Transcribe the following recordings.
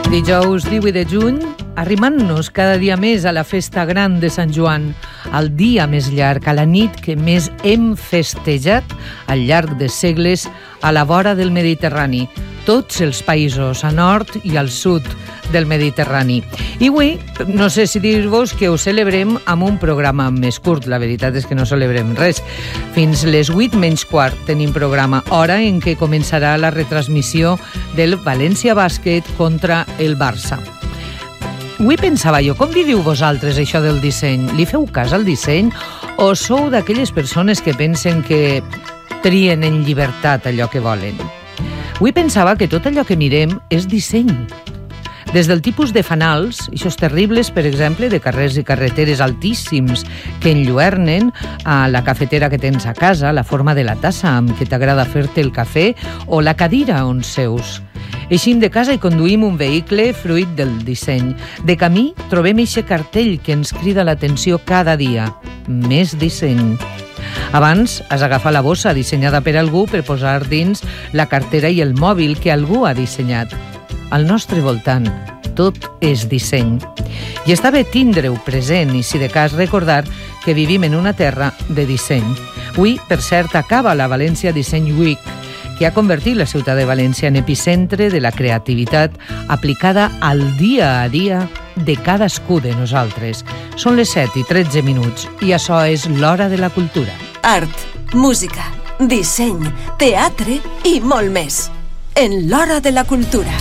Dijous 18 de juny, arrimant-nos cada dia més a la festa gran de Sant Joan, al dia més llarg, a la nit que més hem festejat al llarg de segles a la vora del Mediterrani, tots els països, a nord i al sud del Mediterrani. I avui, no sé si dir-vos que ho celebrem amb un programa més curt. La veritat és que no celebrem res. Fins les 8:15 tenim programa, hora en què començarà la retransmissió del València Bàsquet contra el Barça. Avui pensava jo, com viviu vosaltres això del disseny? Li feu cas al disseny o sou d'aquelles persones que pensen que trien en llibertat allò que volen? Avui pensava que tot allò que mirem és disseny. Des del tipus de fanals, eixos terribles, per exemple, de carrers i carreteres altíssims que enlluernen, a la cafetera que tens a casa, la forma de la tassa amb què t'agrada fer-te el cafè o la cadira on seus. Eixim de casa i conduïm un vehicle fruit del disseny. De camí trobem eixe cartell que ens crida l'atenció cada dia. Més disseny. Abans has agafat la bossa dissenyada per algú per posar dins la cartera i el mòbil que algú ha dissenyat. Al nostre voltant, tot és disseny. I està bé tindre-ho present i, si de cas, recordar que vivim en una terra de disseny. Avui, per cert, acaba la València Design Week, que ha convertit la ciutat de València en epicentre de la creativitat aplicada al dia a dia de cadascú de nosaltres. Són les 7:13 i això és l'Hora de la Cultura. Art, música, disseny, teatre i molt més. En l'Hora de la Cultura.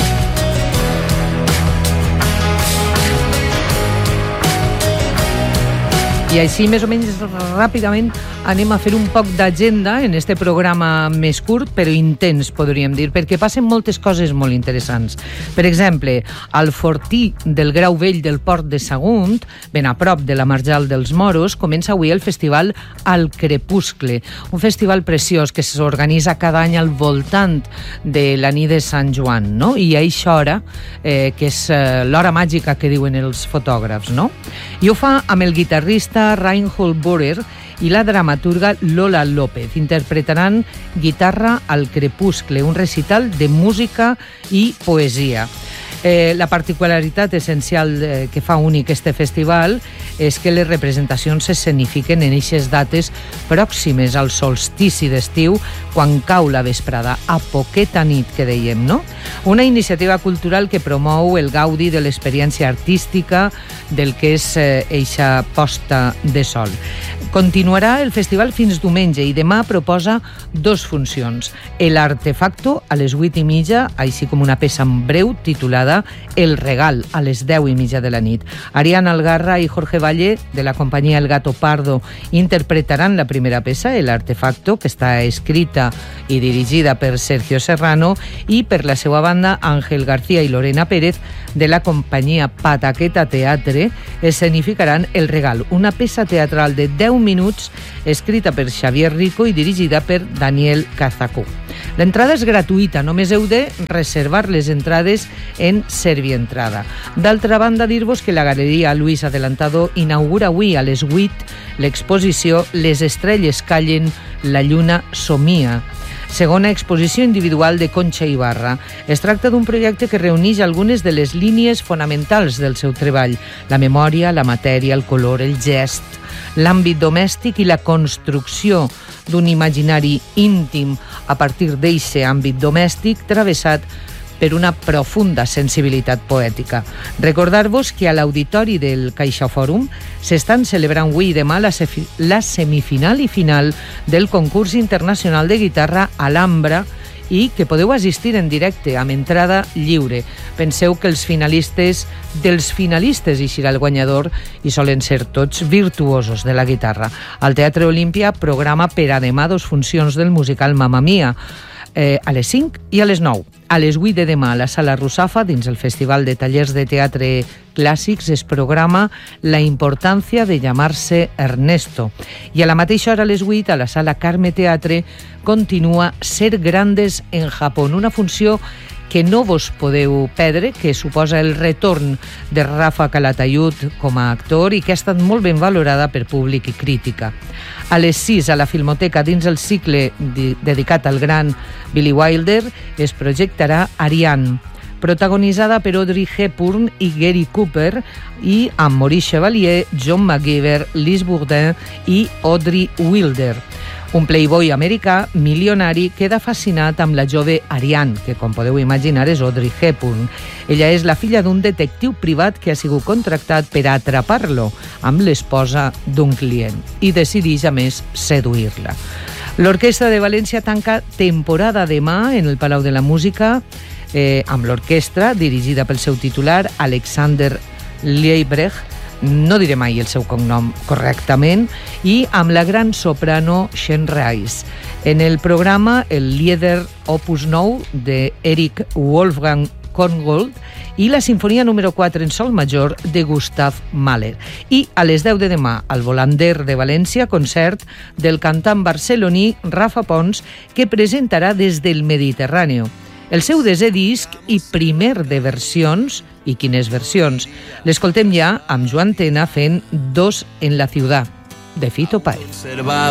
I així, més o menys ràpidament, anem a fer un poc d'agenda en este programa més curt, però intens, podríem dir, perquè passen moltes coses molt interessants. Per exemple, al Fortí del Grau Vell del Port de Sagunt, ben a prop de la Marjal dels Moros, comença avui el festival Al Crepuscle, un festival preciós que s'organitza cada any al voltant de la nit de Sant Joan, no? I a eixa hora, que és l'hora màgica que diuen els fotògrafs, no? I ho fa amb el guitarrista Reinhold Borer i la dramaturga Lola López. Interpretaran Guitarra al Crepuscle, un recital de música i poesia. La particularitat essencial que fa únic este festival és que les representacions s'escenifiquen en eixes dates pròximes al solstici d'estiu, quan cau la vesprada, a poqueta nit, que dèiem, no? Una iniciativa cultural que promou el gaudi de l'experiència artística del que és eixa posta de sol. Continuarà el festival fins diumenge i demà proposa 2 funcions. El Artefacto a les 8:30, així com una peça en breu titulada El Regal a les 10:30 de la nit. Ariana Algarra i Jorge Valle, de la companyia El Gato Pardo, interpretaran la primera peça, El Artefacto, que està escrita i dirigida per Sergio Serrano, i per la seva banda Ángel García i Lorena Pérez, de la companyia Pataqueta Teatre, escenificaran El Regal, una peça teatral de 10 minuts escrita per Xavier Rico i dirigida per Daniel Cazacú. L'entrada és gratuïta, només heu de reservar les entrades en Servientrada. D'altra banda, dir-vos que la Galeria Luis Adelantado inaugura avui a les 8 l'exposició Les estrelles callen, la lluna somia, segona exposició individual de Concha Ibarra. Es tracta d'un projecte que reuneix algunes de les línies fonamentals del seu treball: la memòria, la matèria, el color, el gest, l'àmbit domèstic i la construcció d'un imaginari íntim a partir d'eixe àmbit domèstic travessat per una profunda sensibilitat poètica. Recordar-vos que a l'auditori del CaixaFòrum s'estan celebrant avui i demà la semifinal i final del concurs internacional de guitarra Alhambra i que podeu assistir en directe amb entrada lliure. Penseu que els finalistes dels finalistes eixirà el guanyador i solen ser tots virtuosos de la guitarra. Al Teatre Olímpia programa per a demà 2 funcions del musical Mamma Mia, a les 5 i a les 9. A les 8 de demà a la Sala Rusafa, dins el Festival de Tallers de Teatre Clàssics, es programa La importància de llamarse Ernesto. I a la mateixa hora, a les 8, a la Sala Carme Teatre, continua Ser grandes en Japón, una funció que no vos podeu perdre, que suposa el retorn de Rafa Calatayud com a actor i que ha estat molt ben valorada per públic i crítica. A les 6, a la Filmoteca, dins el cicle dedicat al gran Billy Wilder, es projectarà Ariane, protagonitzada per Audrey Hepburn i Gary Cooper i amb Maurice Chevalier, John McGiver, Liz Bourdin i Audrey Wilder. Un playboy americà milionari queda fascinat amb la jove Ariane, que, com podeu imaginar, és Audrey Hepburn. Ella és la filla d'un detectiu privat que ha sigut contractat per atrapar-lo amb l'esposa d'un client i decideix, a més, seduir-la. L'Orquestra de València tanca temporada demà en el Palau de la Música amb l'orquestra dirigida pel seu titular, Alexander Liebrecht, no diré mai el seu cognom correctament, i amb la gran soprano Shen Reis. En el programa, el Lieder Opus 9 de Erich Wolfgang Korngold i la Sinfonia número 4 en sol major de Gustav Mahler. I a les 10 de demà, al Volander de València, concert del cantant barceloní Rafa Pons, que presentarà Des del Mediterráneo, el seu desè disc i primer de versions. I quines versions? L'escoltem ja amb Joan Tena fent Dos en la ciudad, de Fito Páez.